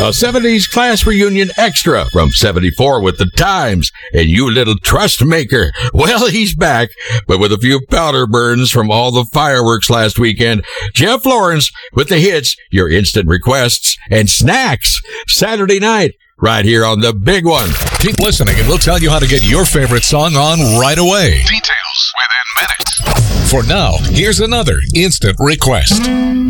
A 70s class reunion extra from 74 with the Times and You Little Trust Maker. Well, he's back, but with a few powder burns from all the fireworks last weekend. Jeff Lawrence with the hits, your instant requests, and snacks. Saturday night, right here on the big one. Keep listening and we'll tell you how to get your favorite song on right away. Details within minutes. For now, here's another instant request.